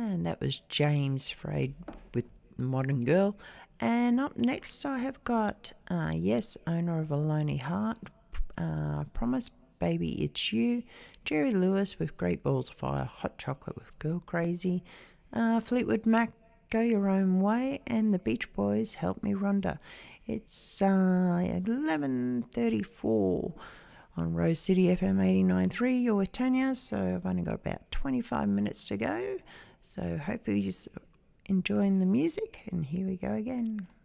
And that was James Frade with Modern Girl. And up next I have got Yes, Owner of a Lonely Heart, Promise Baby It's You, Jerry Lewis with Great Balls of Fire, Hot Chocolate with Girl Crazy, Fleetwood Mac, Go Your Own Way, and the Beach Boys, Help Me Rhonda. It's 11:34 on Rose City FM 89.3. You're with Tanya, so I've only got about 25 minutes to go. So hopefully you're just enjoying the music, and here we go again.